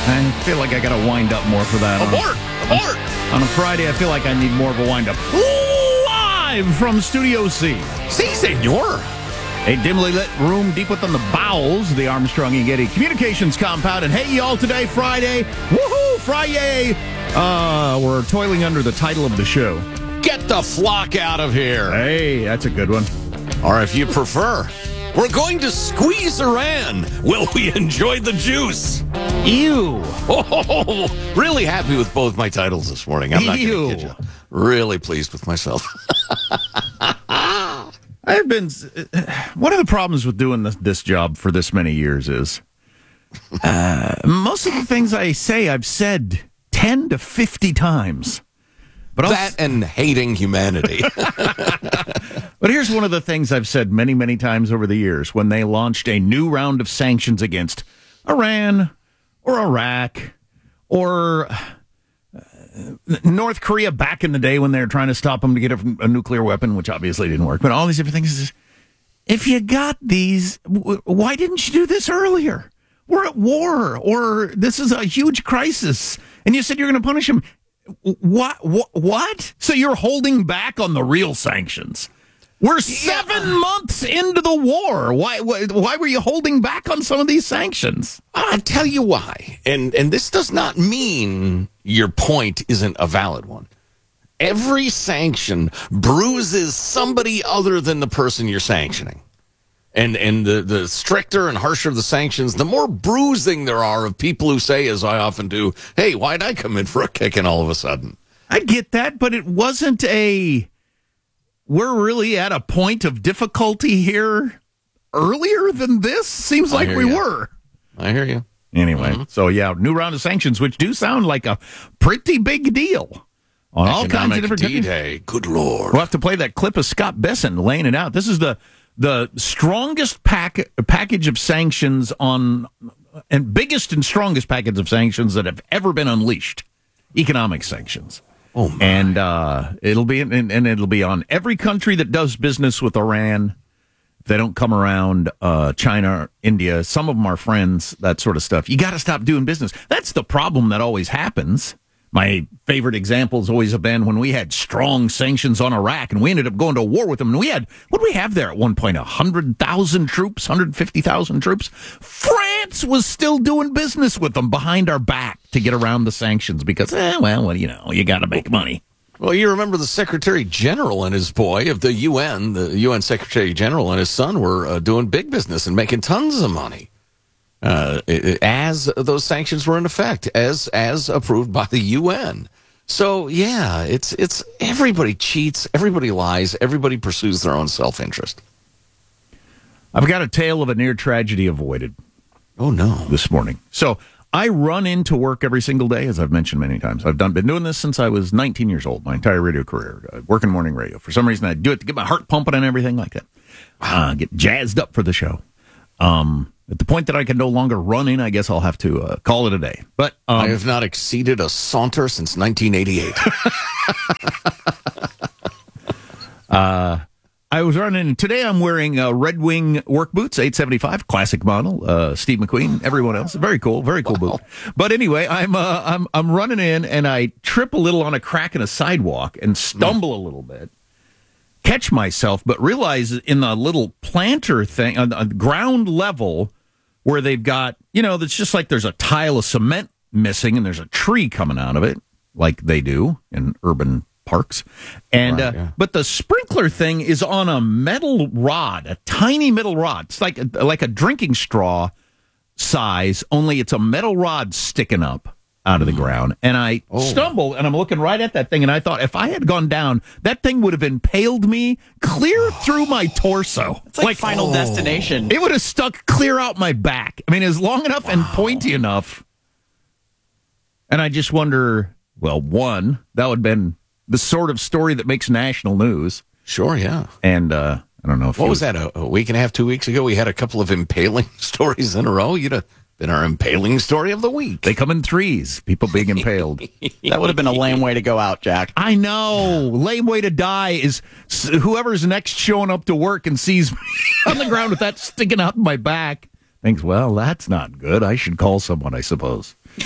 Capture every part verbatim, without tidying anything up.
I feel like I got to wind up more for that. Abort! On, Abort! On a Friday, I feel like I need more of a wind up. Live from Studio C. Si, senor. A dimly lit room deep within the bowels of the Armstrong and Getty Communications compound. And hey, y'all, today, Friday. Woohoo! Friday! Uh, we're toiling under the title of the show. Get the flock out of here. Hey, that's a good one. Or if you prefer, we're going to squeeze Iran. Will we enjoy the juice? Ew. Oh, really happy with both my titles this morning. I'm not Ew. going to kid you. Really pleased with myself. I've been. One of the problems with doing this, this job for this many years is uh, most of the things I say, I've said ten to fifty times. But that I'll, and hating humanity. But here's one of the things I've said many, many times over the years when they launched a new round of sanctions against Iran or Iraq or uh, North Korea back in the day when they were trying to stop them to get a, a nuclear weapon, which obviously didn't work. But all these different things. Is, if you got these, w- why didn't you do this earlier? We're at war, or this is a huge crisis, and you said you're going to punish them. What? What? What? So you're holding back on the real sanctions? We're seven yeah. months into the war. Why, why? Why were you holding back on some of these sanctions? I'll tell you why. And and this does not mean your point isn't a valid one. Every sanction bruises somebody other than the person you're sanctioning. And and the, the stricter and harsher the sanctions, the more bruising there are of people who say, as I often do, hey, why'd I come in for a kicking all of a sudden? I get that, but it wasn't a, we're really at a point of difficulty here earlier than this? Seems like we you. were. I hear you. Anyway, mm-hmm. so yeah, new round of sanctions, which do sound like a pretty big deal. On all kinds of different D-Day. Good Lord. We'll have to play that clip of Scott Besson laying it out. This is the the strongest pack, package of sanctions on, and biggest and strongest package of sanctions that have ever been unleashed. Economic sanctions. Oh, my. And uh, it'll be and, and it'll be on every country that does business with Iran. If they don't come around, uh, China, India, some of them are friends, that sort of stuff. You got to stop doing business. That's the problem that always happens. My favorite examples always have been when we had strong sanctions on Iraq and we ended up going to war with them. And we had, what did we have there at one point? one hundred thousand troops, one hundred fifty thousand troops. France was still doing business with them behind our back to get around the sanctions because, eh, well, well you know, you got to make money. Well, you remember the Secretary General and his boy of the U N, the U N Secretary General and his son were uh, doing big business and making tons of money. Uh, as those sanctions were in effect, as as approved by the U N. So yeah, it's it's everybody cheats, everybody lies, everybody pursues their own self-interest. I've got a tale of a near tragedy avoided. Oh no! This morning. So I run into work every single day, as I've mentioned many times. I've done been doing this since I was nineteen years old, my entire radio career, uh, working morning radio. For some reason, I do it to get my heart pumping and everything like that. Uh, get jazzed up for the show. Um, at the point that I can no longer run in, I guess I'll have to uh, call it a day. But um, I have not exceeded a saunter since nineteen eighty-eight. uh, I was running. Today I'm wearing uh, Red Wing work boots, eight seventy-five, classic model. Uh, Steve McQueen, everyone else, very cool, very cool wow. boot. But anyway, I'm uh, I'm I'm running in and I trip a little on a crack in a sidewalk and stumble mm. a little bit. Catch myself, but realize in the little planter thing on the ground level where they've got, you know, it's just like there's a tile of cement missing and there's a tree coming out of it, like they do in urban parks. And right, uh, yeah. but the sprinkler thing is on a metal rod, a tiny metal rod. It's like a, like a drinking straw size, only it's a metal rod sticking up out of the ground. And I oh. stumbled, and I'm looking right at that thing, and I thought if I had gone down, that thing would have impaled me clear through my torso. It's like, like Final oh. Destination. It would have stuck clear out my back. I mean, it was long enough wow. and pointy enough. And I just wonder, well, one, that would have been the sort of story that makes national news. Sure, yeah. And uh, I don't know if What was that, a, a week and a half, two weeks ago? We had a couple of impaling stories in a row. You'd have been our impaling story of the week. They come in threes, people being impaled. That would have been a lame way to go out, Jack. I know. Lame way to die is whoever's next showing up to work and sees me on the ground with that sticking out in my back thinks, well, that's not good. I should call someone, I suppose.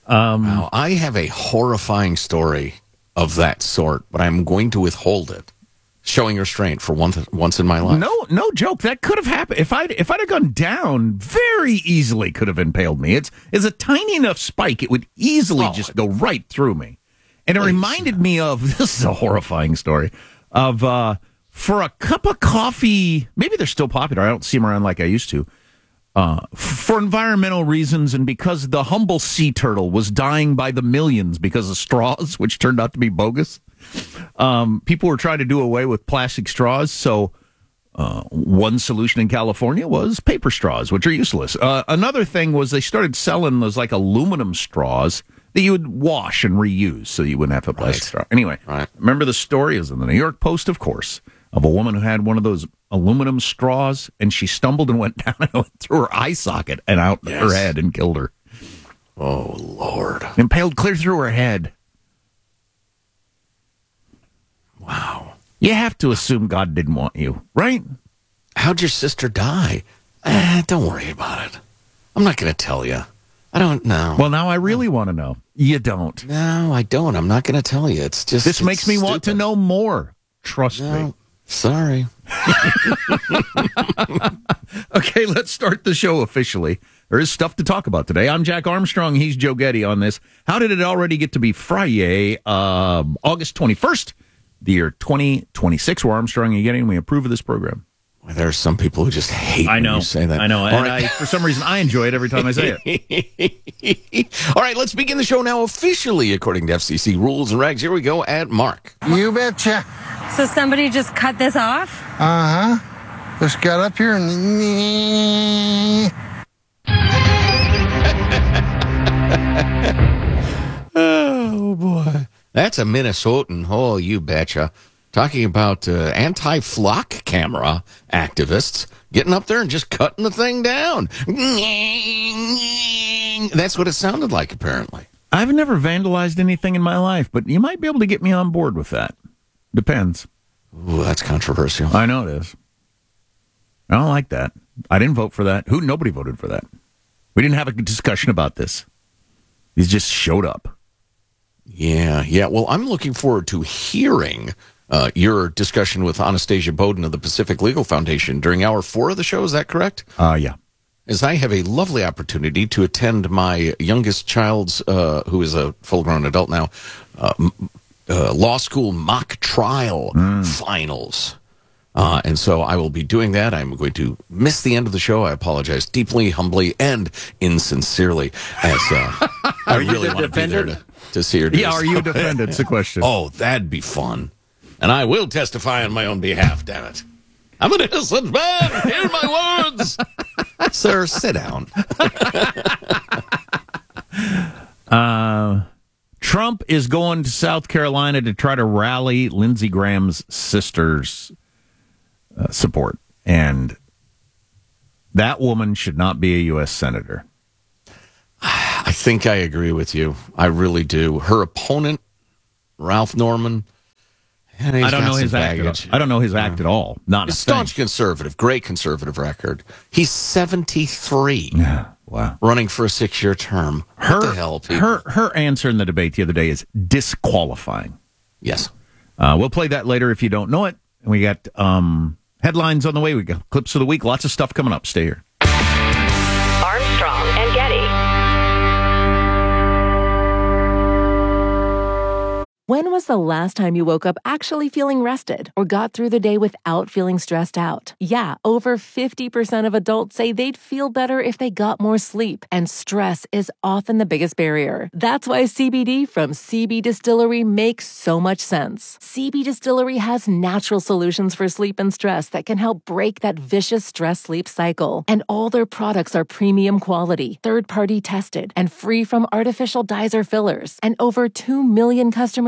Wow, I have a horrifying story of that sort, but I'm going to withhold it. Showing restraint for once once in my life. No, no joke. That could have happened if I if I'd have gone down. Very easily could have impaled me. It's it's a tiny enough spike. It would easily Oh, just go right through me. And it please. reminded me of this is a horrifying story of uh, for a cup of coffee. Maybe they're still popular. I don't see them around like I used to. Uh, for environmental reasons and because the humble sea turtle was dying by the millions because of straws, which turned out to be bogus. Um, people were trying to do away with plastic straws, so uh, one solution in California was paper straws, which are useless. Uh, another thing was they started selling those like aluminum straws that you would wash and reuse, so you wouldn't have a plastic Right. straw. Anyway, Right. remember the story is in the New York Post, of course, of a woman who had one of those aluminum straws, and she stumbled and went down and went through her eye socket and out Yes. her head and killed her. Oh, Lord. Impaled clear through her head. Wow. You have to assume God didn't want you, right? How'd your sister die? Eh, don't worry about it. I'm not going to tell you. I don't know. Well, now I really want to know. You don't. No, I don't. I'm not going to tell you. It's just. This it's makes me want to stupid. know more. Trust No, me. sorry. Okay, let's start the show officially. There is stuff to talk about today. I'm Jack Armstrong. He's Joe Getty on this. How did it already get to be Friday, uh, August twenty-first, the year twenty twenty-six? We're Armstrong and Getty, and we approve of this program. Well, there are some people who just hate I know. when you say that. I know. All And right. I, for some reason, I enjoy it every time I say it. All right, let's begin the show now officially according to F C C rules and regs. Here we go at Mark. You betcha. So somebody just cut this off? Uh huh. Just got up here and. Oh, boy. That's a Minnesotan. Oh, you betcha. Talking about uh, anti-flock camera activists getting up there and just cutting the thing down. That's what it sounded like, apparently. I've never vandalized anything in my life, but you might be able to get me on board with that. Depends. Ooh, that's controversial. I know it is. I don't like that. I didn't vote for that. Who? Nobody voted for that. We didn't have a discussion about this. These just showed up. Yeah, yeah. Well, I'm looking forward to hearing uh, your discussion with Anastasia Bowden of the Pacific Legal Foundation during hour four of the show. Is that correct? Uh, yeah. As I have a lovely opportunity to attend my youngest child's, uh, who is a full-grown adult now, uh, m- uh, law school mock trial finals. Uh, and so I will be doing that. I'm going to miss the end of the show. I apologize deeply, humbly, and insincerely. As uh, I you really the want to be there defendant? to, to see her do Yeah, this. are you defended? It's a question. Oh, that'd be fun. And I will testify on my own behalf, damn it. I'm an innocent man. Hear my words. Sir, sit down. Uh, Trump is going to South Carolina to try to rally Lindsey Graham's sister's uh, support. And that woman should not be a U S senator. I think I agree with you. I really do. Her opponent, Ralph Norman, and he's I don't got know some his act. baggage. At all. I don't know his act at all. Not a He's staunch thing. conservative, great conservative record. He's seventy-three, Yeah. Wow. running for a six-year term. Her, what the hell, people? her, her answer in the debate the other day is disqualifying. Yes. Uh, we'll play that later if you don't know it. And we got um, headlines on the way. We got clips of the week. Lots of stuff coming up. Stay here. Armstrong and Getty. When was the last time you woke up actually feeling rested or got through the day without feeling stressed out? Yeah, over fifty percent of adults say they'd feel better if they got more sleep, and stress is often the biggest barrier. That's why C B D from C B Distillery makes so much sense. C B Distillery has natural solutions for sleep and stress that can help break that vicious stress-sleep cycle. And all their products are premium quality, third-party tested, and free from artificial dyes or fillers. And over two million customers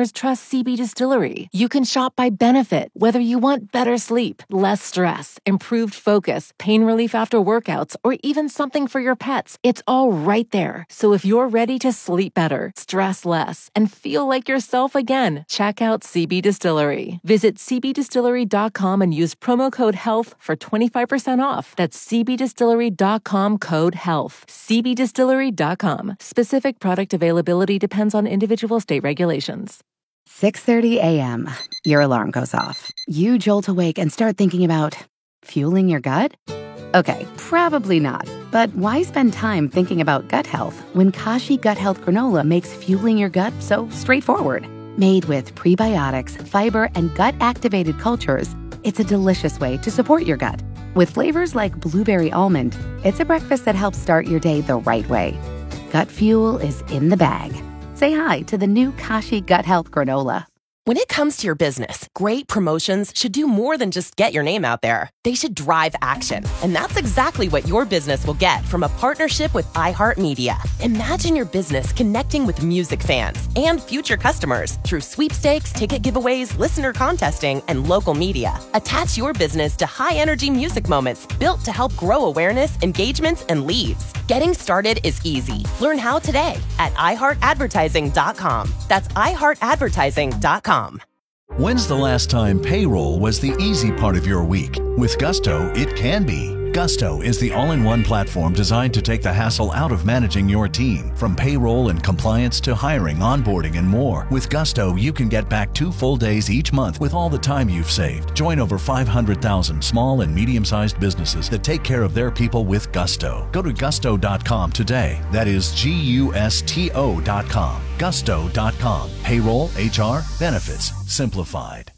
customers trust C B Distillery. You can shop by benefit, whether you want better sleep, less stress, improved focus, pain relief after workouts, or even something for your pets. It's all right there. So if you're ready to sleep better, stress less, and feel like yourself again, check out C B Distillery. Visit c b distillery dot com and use promo code HEALTH for twenty-five percent off. That's c b distillery dot com code HEALTH. c b distillery dot com. Specific product availability depends on individual state regulations. six thirty a.m. Your alarm goes off. You jolt awake and start thinking about fueling your gut? Okay, probably not. But why spend time thinking about gut health when Kashi Gut Health Granola makes fueling your gut so straightforward? Made with prebiotics, fiber, and gut-activated cultures, it's a delicious way to support your gut. With flavors like blueberry almond, it's a breakfast that helps start your day the right way. Gut fuel is in the bag. Say hi to the new Kashi Gut Health Granola. When it comes to your business, great promotions should do more than just get your name out there. They should drive action. And that's exactly what your business will get from a partnership with iHeartMedia. Imagine your business connecting with music fans and future customers through sweepstakes, ticket giveaways, listener contesting, and local media. Attach your business to high-energy music moments built to help grow awareness, engagements, and leads. Getting started is easy. Learn how today at i heart advertising dot com. That's i heart advertising dot com. When's the last time payroll was the easy part of your week? With Gusto, it can be. Gusto is the all-in-one platform designed to take the hassle out of managing your team. From payroll and compliance to hiring, onboarding, and more. With Gusto, you can get back two full days each month with all the time you've saved. Join over five hundred thousand small and medium-sized businesses that take care of their people with Gusto. Go to gusto dot com today. That is G U S T O dot com. gusto dot com. Payroll, H R, benefits, simplified.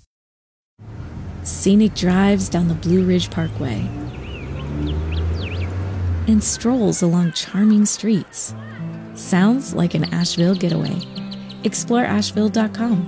Scenic drives down the Blue Ridge Parkway and strolls along charming streets. Sounds like an Asheville getaway. Explore asheville dot com.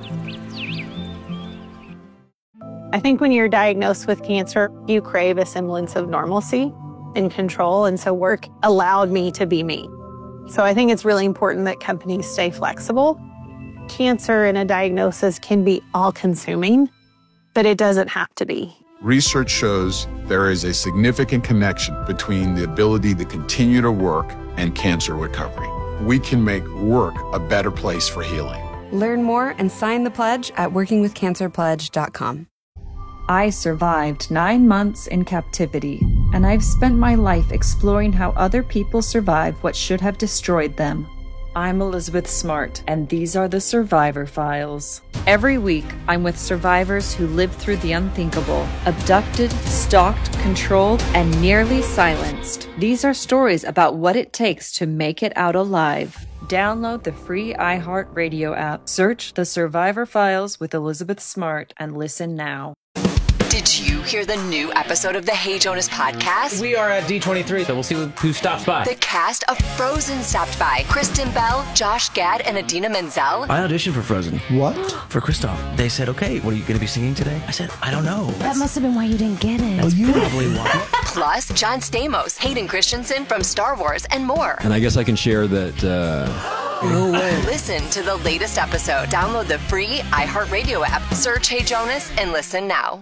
I think when you're diagnosed with cancer, you crave a semblance of normalcy and control, and so work allowed me to be me. So I think it's really important that companies stay flexible. Cancer and a diagnosis can be all-consuming, but it doesn't have to be. Research shows there is a significant connection between the ability to continue to work and cancer recovery. We can make work a better place for healing. Learn more and sign the pledge at working with cancer pledge dot com. I survived nine months in captivity, and I've spent my life exploring how other people survived what should have destroyed them. I'm Elizabeth Smart, and these are the Survivor Files. Every week, I'm with survivors who lived through the unthinkable, abducted, stalked, controlled, and nearly silenced. These are stories about what it takes to make it out alive. Download the free iHeartRadio app, search The Survivor Files with Elizabeth Smart, and listen now. Did you hear the new episode of the Hey Jonas podcast? We are at D twenty-three, so we'll see who stops by. The cast of Frozen stopped by. Kristen Bell, Josh Gad, and Adina Menzel. I auditioned for Frozen. What? For Kristoff. They said, okay, what are you going to be singing today? I said, I don't know. That must have been why you didn't get it. That's you- probably why. Plus, John Stamos, Hayden Christensen from Star Wars, and more. And I guess I can share that... Uh... No way. Listen to the latest episode. Download the free iHeartRadio app. Search Hey Jonas and listen now.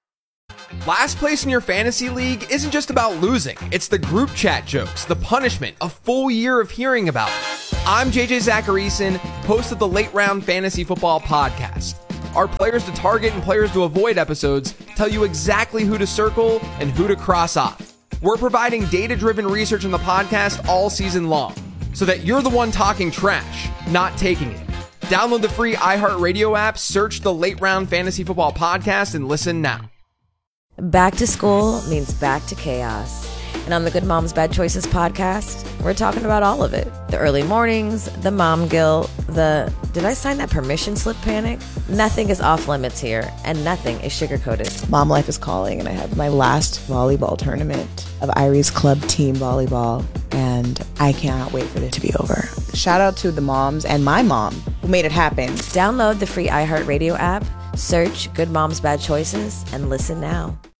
Last place in your fantasy league isn't just about losing. It's the group chat jokes, the punishment, a full year of hearing about it. I'm J J Zacharyson, host of the Late Round Fantasy Football Podcast. Our players to target and players to avoid episodes tell you exactly who to circle and who to cross off. We're providing data-driven research in the podcast all season long, so that you're the one talking trash, not taking it. Download the free iHeartRadio app, search the Late Round Fantasy Football Podcast, and listen now. Back to school means back to chaos. And on the Good Moms Bad Choices podcast, we're talking about all of it. The early mornings, the mom guilt, the did I sign that permission slip panic? Nothing is off limits here, and nothing is sugar-coated. Mom life is calling, and I have my last volleyball tournament of Irie's Club Team Volleyball, and I cannot wait for it to be over. Shout out to the moms and my mom who made it happen. Download the free iHeartRadio app, search Good Moms Bad Choices, and listen now.